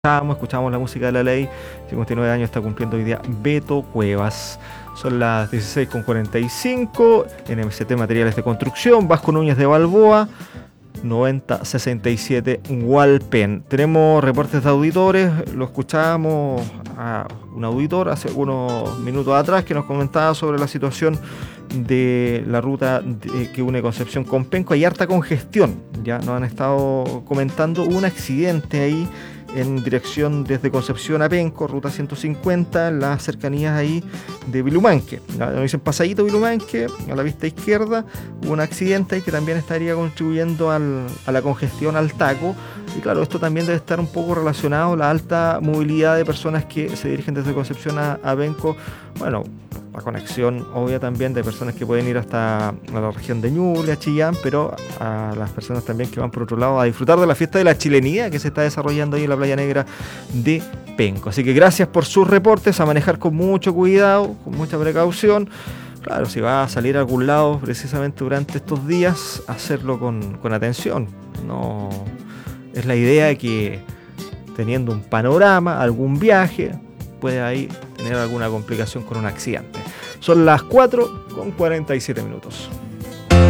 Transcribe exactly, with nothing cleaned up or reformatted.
escuchamos, escuchamos la música de la ley. cincuenta y nueve años está cumpliendo hoy día Beto Cuevas. Son las dieciséis con cuarenta y cinco. N M C T Materiales de Construcción, Vasco Núñez de Balboa, noventa sesenta y siete Hualpén. Tenemos reportes de auditores. Lo escuchábamos a un auditor hace unos minutos atrás que nos comentaba sobre la situación de la ruta de, que une Concepción con Penco. Hay harta congestión, ya nos han estado comentando. Hubo un accidente ahí en dirección desde Concepción a Penco, ruta ciento cincuenta, en las cercanías ahí de Vilumanque. Nos dicen pasadito Vilumanque, a la vista izquierda, hubo un accidente ahí que también estaría contribuyendo al, a la congestión, al taco. Y claro, esto también debe estar un poco relacionado a la alta movilidad de personas que se dirigen desde Concepción a, a Penco. Bueno, la conexión obvia también de personas que pueden ir hasta a la región de Ñuble, a Chillán, pero a las personas también que van por otro lado a disfrutar de la fiesta de la chilenía que se está desarrollando ahí en la Playa Negra de Penco. Así que gracias por sus reportes, a manejar con mucho cuidado, con mucha precaución. Claro, si va a salir a algún lado precisamente durante estos días, hacerlo con, con atención. No es la idea de que teniendo un panorama, algún viaje, puede ahí tener alguna complicación con un accidente. Son las cuatro con cuarenta y siete minutos.